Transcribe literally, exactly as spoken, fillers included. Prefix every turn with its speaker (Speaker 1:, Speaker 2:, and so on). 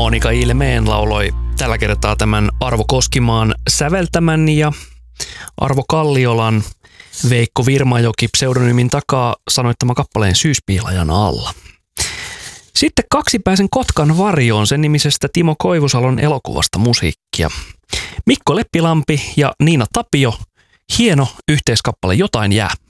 Speaker 1: Monika Ilmeen lauloi tällä kertaa tämän Arvo Koskimaan säveltämän ja Arvo Kalliolan Veikko Virmajoki pseudonymin takaa sanoittama kappaleen Syyspiilajan alla. Sitten Kaksipäisen Kotkan varjoon sen nimisestä Timo Koivusalon elokuvasta musiikkia. Mikko Leppilampi ja Niina Tapio, hieno yhteiskappale Jotain jää.